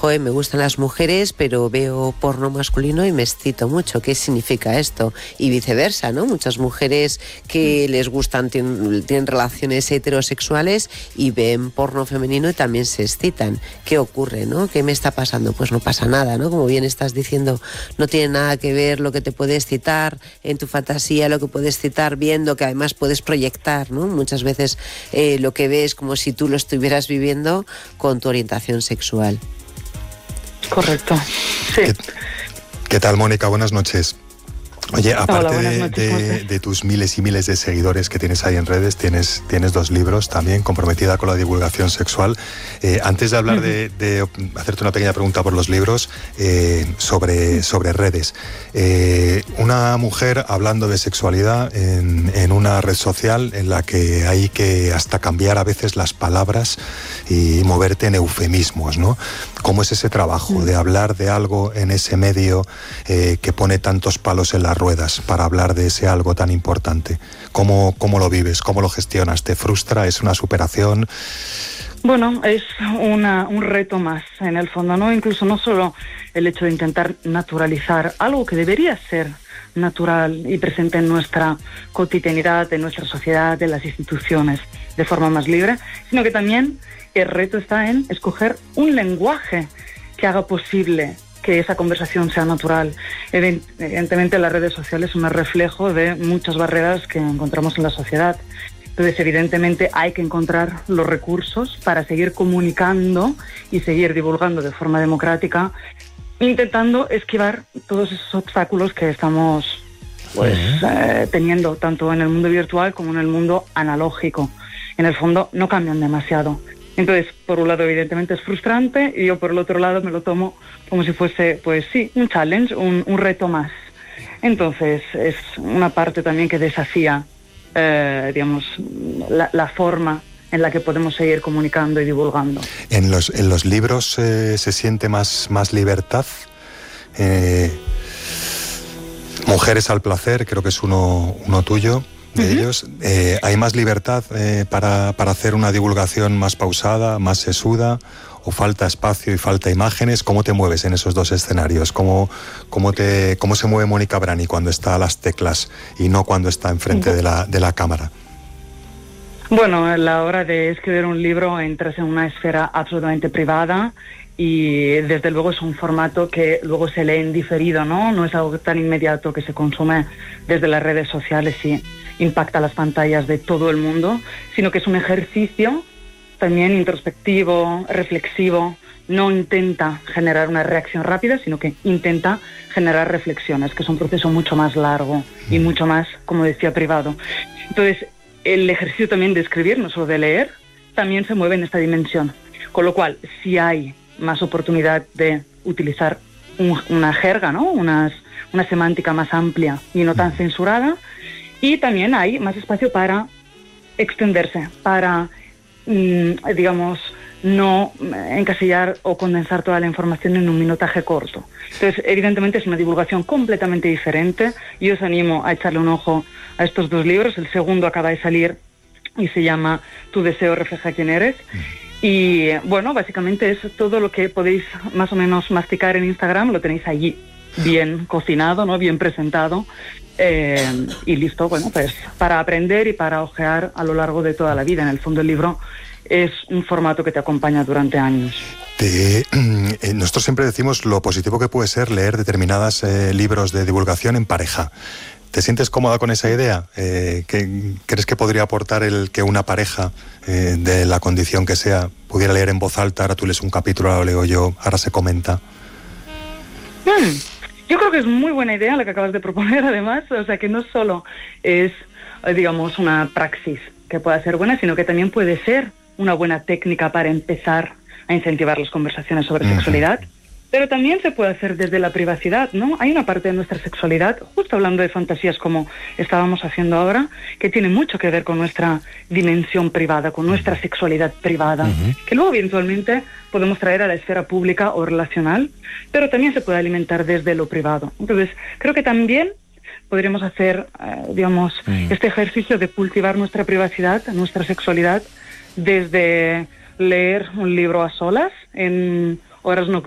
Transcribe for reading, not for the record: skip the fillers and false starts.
joder, me gustan las mujeres, pero veo porno masculino y me excito mucho. ¿Qué significa esto? Y viceversa, ¿no? Muchas mujeres que les gustan, tienen relaciones heterosexuales y ven porno femenino y también se excitan. ¿Qué ocurre, no? ¿Qué me está pasando? Pues no pasa nada, ¿no? Como bien estás diciendo, no tiene nada que ver lo que te puede excitar en tu fantasía, lo que puedes excitar viendo, que además puedes proyectar, ¿no? Muchas veces lo que ves como si tú lo estuvieras viviendo con tu orientación sexual. Correcto, sí. ¿Qué tal, Mónica? Buenas noches. Oye, aparte Hola, de tus miles y miles de seguidores que tienes ahí en redes, tienes 2 libros también, Comprometida con la divulgación sexual. Antes de hablar de hacerte una pequeña pregunta por los libros, sobre redes. Una mujer hablando de sexualidad en una red social en la que hay que hasta cambiar a veces las palabras y moverte en eufemismos, ¿no? ¿Cómo es ese trabajo de hablar de algo en ese medio que pone tantos palos en las ruedas para hablar de ese algo tan importante? ¿Cómo lo vives? ¿Cómo lo gestionas? ¿Te frustra? ¿Es una superación? Bueno, es un reto más, en el fondo, ¿no? Incluso no solo el hecho de intentar naturalizar algo que debería ser natural y presente en nuestra cotidianidad, en nuestra sociedad, en las instituciones, de forma más libre, sino que también el reto está en escoger un lenguaje que haga posible que esa conversación sea natural. Evidentemente, las redes sociales son un reflejo de muchas barreras que encontramos en la sociedad. Entonces, evidentemente, hay que encontrar los recursos para seguir comunicando y seguir divulgando de forma democrática, intentando esquivar todos esos obstáculos que estamos teniendo, tanto en el mundo virtual como en el mundo analógico. En el fondo, no cambian demasiado. Entonces, por un lado, evidentemente es frustrante, y yo por el otro lado me lo tomo como si fuese, pues sí, un challenge, un reto más. Entonces, es una parte también que desafía, digamos, la forma en la que podemos seguir comunicando y divulgando. En los libros se siente más libertad. Mujeres al placer, creo que es uno tuyo. De ellos, ¿hay más libertad para hacer una divulgación más pausada, más sesuda, o falta espacio y falta imágenes? ¿Cómo te mueves en esos dos escenarios? ¿Cómo se mueve Mónica Brani cuando está a las teclas y no cuando está enfrente de la cámara? Bueno, a la hora de escribir un libro entras en una esfera absolutamente privada y desde luego es un formato que luego se lee en diferido, ¿no? No es algo tan inmediato que se consume desde las redes sociales y impacta las pantallas de todo el mundo, sino que es un ejercicio también introspectivo, reflexivo. No intenta generar una reacción rápida, sino que intenta generar reflexiones, que es un proceso mucho más largo y mucho más, como decía, privado. Entonces, el ejercicio también de escribir, no solo de leer, también se mueve en esta dimensión. Con lo cual, si hay más oportunidad de utilizar una jerga, ¿no? Una semántica más amplia y no tan censurada, y también hay más espacio para extenderse, para, digamos, no encasillar o condensar toda la información en un minutaje corto. Entonces, evidentemente es una divulgación completamente diferente. Yo os animo a echarle un ojo a estos 2 libros. El segundo acaba de salir y se llama Tu deseo refleja quién eres. Y bueno, básicamente es todo lo que podéis más o menos masticar en Instagram, lo tenéis allí bien cocinado, ¿no? Bien presentado, y listo, bueno, pues para aprender y para ojear a lo largo de toda la vida. En el fondo, el libro es un formato que te acompaña durante años. Nosotros siempre decimos lo positivo que puede ser leer determinados libros de divulgación en pareja. ¿Te sientes cómoda con esa idea? ¿Crees que podría aportar el que una pareja, de la condición que sea, pudiera leer en voz alta? Ahora tú lees un capítulo, ahora leo yo, ahora se comenta. Yo creo que es muy buena idea la que acabas de proponer, además. O sea, que no solo es, digamos, una praxis que pueda ser buena, sino que también puede ser una buena técnica para empezar a incentivar las conversaciones sobre sexualidad. Pero también se puede hacer desde la privacidad, ¿no? Hay una parte de nuestra sexualidad, justo hablando de fantasías como estábamos haciendo ahora, que tiene mucho que ver con nuestra dimensión privada, con nuestra sexualidad privada, que luego eventualmente podemos traer a la esfera pública o relacional, pero también se puede alimentar desde lo privado. Entonces, creo que también podríamos hacer, digamos, este ejercicio de cultivar nuestra privacidad, nuestra sexualidad, desde leer un libro a solas en horas nocturnas,